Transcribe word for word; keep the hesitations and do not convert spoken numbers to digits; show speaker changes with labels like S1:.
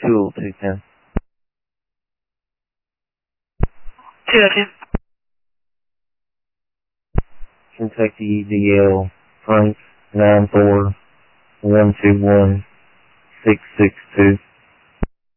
S1: two oh two ten.
S2: two oh two.
S1: Kentucky D L Frank nine four one two one six six two.